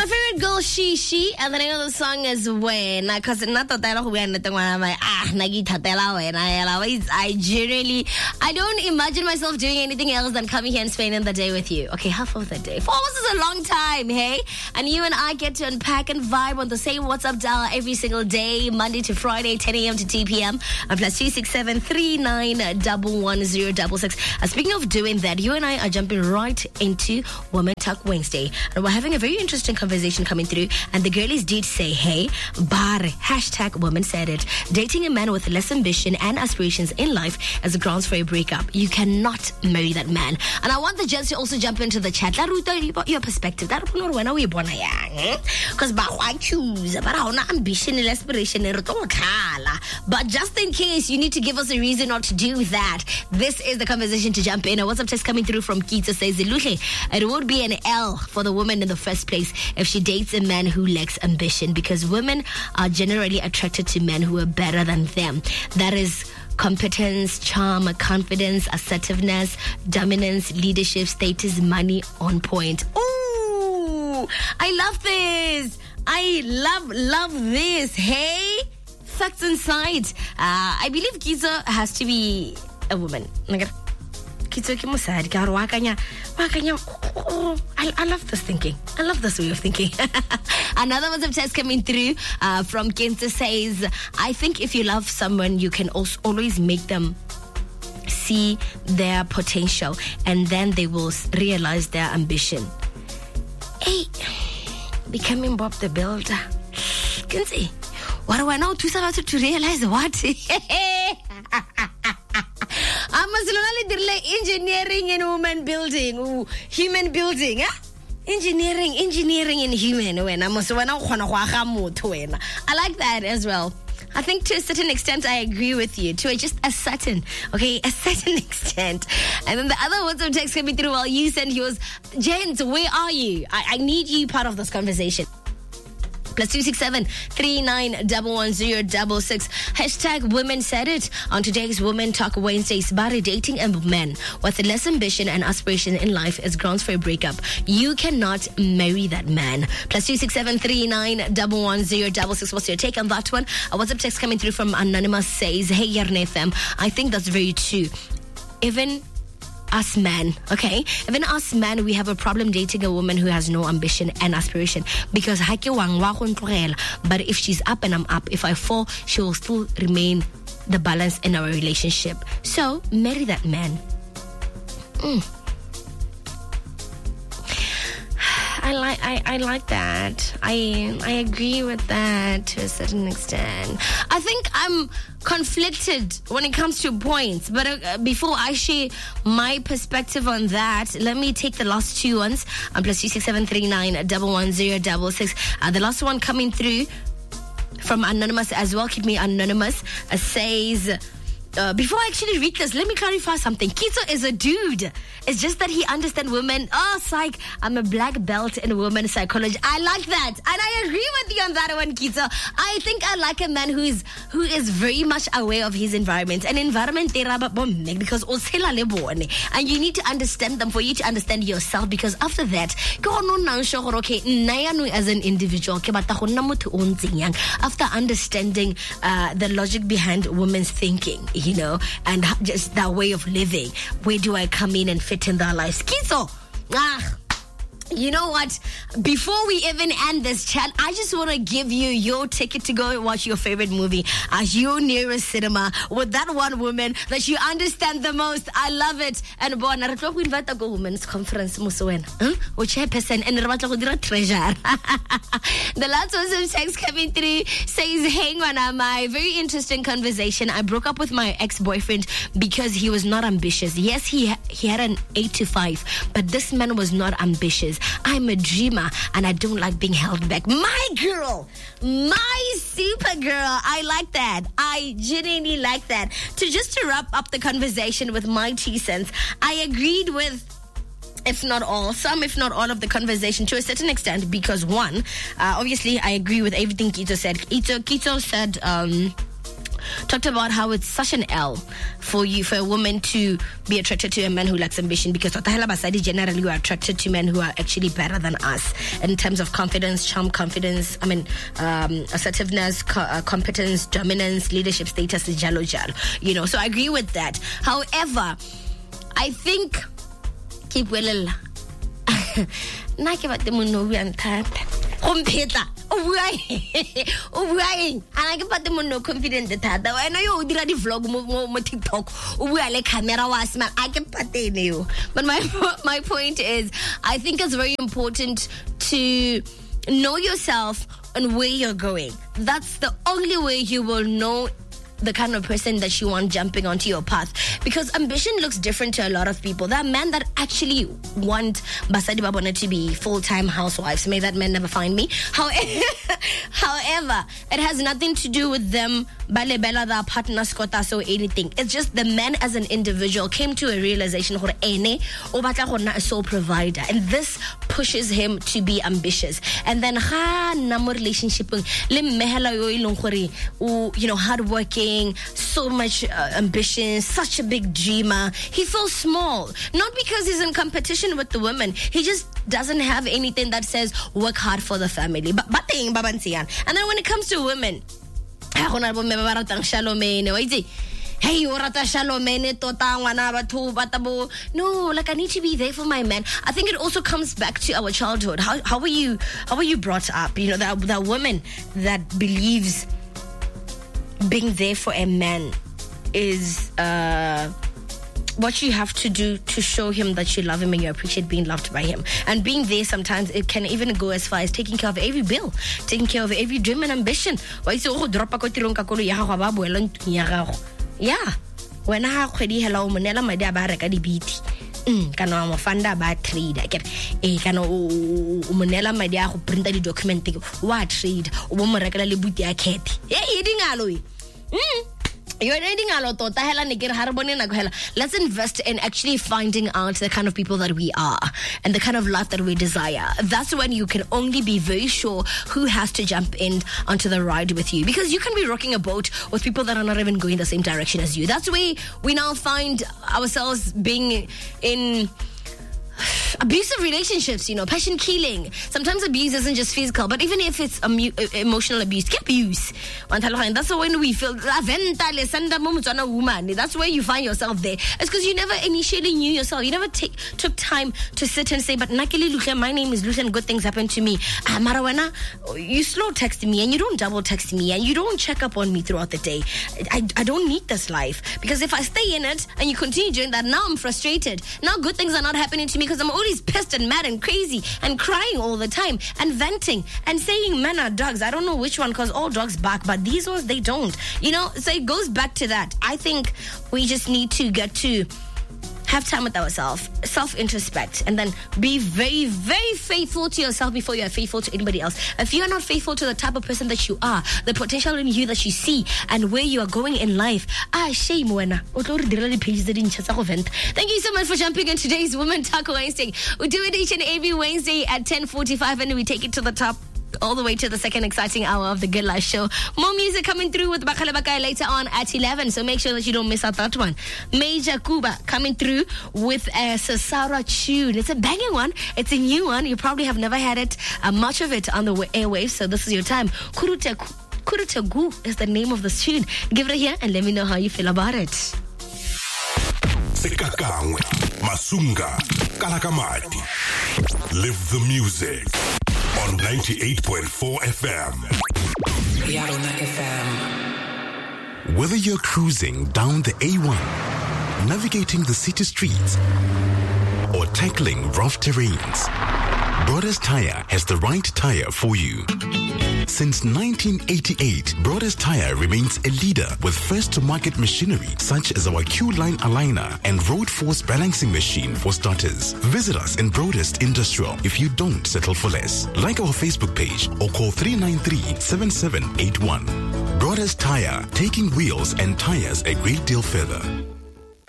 my favorite girl, she, and the name of the song is When. Because not that I don't imagine myself doing anything else than coming here and spending the day with you. Okay, half of the day. 4 hours is a long time, hey? And you and I get to unpack and vibe on the same WhatsApp dial every single day, Monday to Friday, 10 a.m. to 2 p.m. And +267 39111066. Speaking of doing that, you and I are jumping right into Women Talk Wednesday. And we're having a very interesting conversation coming through. And the girlies did say, hey, bar, #woman said it. Dating a man with less ambition and aspirations in life as a grounds for a breakup. You cannot marry that man. And I want the gents to also jump into the chat. Your perspective. Because I choose, but I have ambition and aspiration. But just in case you need to give us a reason not to do that, this is the conversation to jump in. A WhatsApp text coming through from Kita says, it would be an L for the woman in the first place if she dates a man who lacks ambition, because women are generally attracted to men who are better than them. That is competence, charm, confidence, assertiveness, dominance, leadership, status, money on point. Ooh, I love this. I love this. Hey, facts inside. I believe Giza has to be a woman. I love this thinking. I love this way of thinking. Another WhatsApp text coming through from Kenta says, I think if you love someone, you can also always make them see their potential, and then they will realize their ambition. Hey, becoming Bob the Builder. Kenzie, what do I know? To realize what? Engineering in woman building, human building, engineering in human. I like that as well. I think to a certain extent I agree with you. To a certain extent. And then the other ones of text coming through while you send yours. Gents, where are you? I need you part of this conversation. +267 39111066. Women said it on today's Women Talk Wednesdays. About dating a man with less ambition and aspiration in life is grounds for a breakup. You cannot marry that man. +267 39111066. What's your take on that one? A WhatsApp text coming through from Anonymous says, hey Yarne FM, I think that's very true. Even us men, we have a problem dating a woman who has no ambition and aspiration, because but if she's up and I'm up, if I fall, she will still remain the balance in our relationship. So marry that man. I like that. I agree with that to a certain extent. I think I'm conflicted when it comes to points, but before I share my perspective on that, let me take the last two ones. +267 39111066. The last one coming through from Anonymous as well. Keep me anonymous. Says, before I actually read this, let me clarify something. Kito is a dude. It's just that he understands women. Psych. I'm a black belt in women's psychology. I like that. And I agree with you on that one, Kito. I think I like a man who is very much aware of his environment. An environment, because and you need to understand them for you to understand yourself, because after that, as an individual, after understanding the logic behind women's thinking, and just that way of living, where do I come in and fit in their lives? Kiso, you know what? Before we even end this chat, I just want to give you your ticket to go and watch your favorite movie at your nearest cinema with that one woman that you understand the most. I love it. And we invite a women's conference, which chairperson and treasure. The last one text coming through says, hang on, my very interesting conversation. I broke up with my ex-boyfriend because he was not ambitious. Yes, he had an 8 to 5, but this man was not ambitious. I'm a dreamer and I don't like being held back. My girl, my super girl. I like that. I genuinely like that. To wrap up the conversation with my 2 cents, I agreed with if not all of the conversation to a certain extent, because one, obviously I agree with everything Kito said. Kito said talked about how it's such an L for a woman to be attracted to a man who lacks ambition, because generally we are attracted to men who are actually better than us in terms of confidence, charm, confidence, assertiveness, competence, dominance, leadership status, jalo jalo. You know, so I agree with that. However, I think keep well. Na ke batle monno bua nthata go mphetla o bua eng ana ke batle monno confident thata wena yo o dira di vlog mo TikTok o bua le camera wa smile a ke patene yo. But my point is, I think it's very important to know yourself and where you're going. That's the only way you will know the kind of person that you want jumping onto your path, because ambition looks different to a lot of people. There are men that actually want Basadi Babona to be full-time housewives. May that man never find me. However, it has nothing to do with them bale bela their partners kotas or anything. It's just the man as an individual came to a realization hore ene o batla go nna a sole provider, and this pushes him to be ambitious. And then na mo relationship le mmehela yo ilong gore you know, hardworking, so much ambition, such a big dreamer. He feels small, not because he's in competition with the women. He just doesn't have anything that says work hard for the family. And then when it comes to women, hey, no, like I need to be there for my man. I think it also comes back to our childhood. How were you brought up? You know, that woman that believes being there for a man is what you have to do to show him that you love him and you appreciate being loved by him. And being there, sometimes it can even go as far as taking care of every bill, taking care of every dream and ambition. Yeah, when I khwedi hela o monela madi a ba reka di biti kana mo fanda ba trade akere kana o monela madi a go printa di document wa trade o bo mo rekela le buti ya cat idingalo you're reading a lot. Let's invest in actually finding out the kind of people that we are and the kind of life that we desire. That's when you can only be very sure who has to jump in onto the ride with you, because you can be rocking a boat with people that are not even going the same direction as you. That's where we now find ourselves being in abusive relationships, you know, passion killing. Sometimes abuse isn't just physical, but even if it's emotional abuse, abuse. And that's when we feel that's where you find yourself there. It's because you never initially knew yourself. You never took time to sit and say, but Nakili Lucia, my name is Lucia and good things happen to me. Marawana, you slow text me and you don't double text me and you don't check up on me throughout the day. I don't need this life, because if I stay in it and you continue doing that, now I'm frustrated. Now good things are not happening to me because I'm always pissed and mad and crazy and crying all the time and venting and saying men are dogs. I don't know which one, because all dogs bark, but these ones, they don't. You know, so it goes back to that. I think we just need to get to have time with ourselves, self-introspect, and then be very, very faithful to yourself before you are faithful to anybody else. If you are not faithful to the type of person that you are, the potential in you that you see, and where you are going in life, shame. Thank you so much for jumping in today's Women Talk Wednesday. We do it each and every Wednesday at 10:45, and we take it to the top, all the way to the second exciting hour of the Good Life Show. More music coming through with Bakala Bakai later on at 11, so make sure that you don't miss out that one. Major Kuba coming through with a Sasara tune. It's a banging one. It's a new one. You probably have never had it, much of it on the airwaves, so this is your time. Kurutagu is the name of this tune. Give it a hear and let me know how you feel about it. Sekakangwe, Masunga, Kalakamati. Live the music on 98.4 FM. Yarona FM. Whether you're cruising down the A1, navigating the city streets, or tackling rough terrains, Brothers Tire has the right tire for you. Since 1988, Brothers Tire remains a leader with first-to-market machinery such as our Q-Line aligner and Road Force balancing machine for starters. Visit us in Broadest Industrial if you don't settle for less. Like our Facebook page or call 393-7781. Brothers Tire, taking wheels and tires a great deal further.